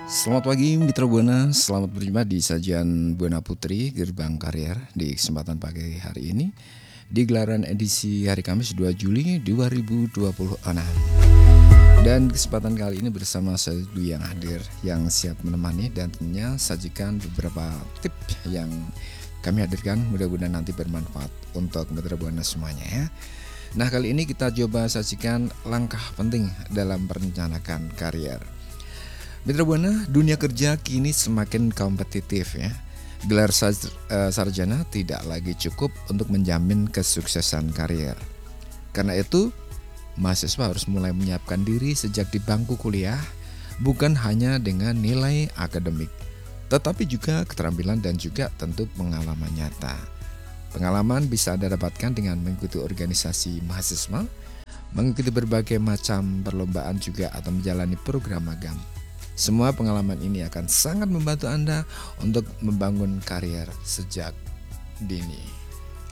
Selamat pagi Mitra Buana, selamat berjumpa di sajian Buana Putri Gerbang Karier di kesempatan pagi hari ini di gelaran edisi hari Kamis 2 Juli 2026. Dan kesempatan kali ini bersama saya Dwi yang hadir yang siap menemani dan tentunya sajikan beberapa tips yang kami hadirkan, mudah-mudahan nanti bermanfaat untuk Mitra Buana semuanya ya. Nah, kali ini kita coba sajikan langkah penting dalam merencanakan karier. Mitra Buana, dunia kerja kini semakin kompetitif ya. Gelar sarjana tidak lagi cukup untuk menjamin kesuksesan karier. Karena itu, mahasiswa harus mulai menyiapkan diri sejak di bangku kuliah, bukan hanya dengan nilai akademik, tetapi juga keterampilan dan juga tentu pengalaman nyata. Pengalaman bisa Anda dapatkan dengan mengikuti organisasi mahasiswa, mengikuti berbagai macam perlombaan juga atau menjalani program magang. Semua pengalaman ini akan sangat membantu Anda untuk membangun karier sejak dini.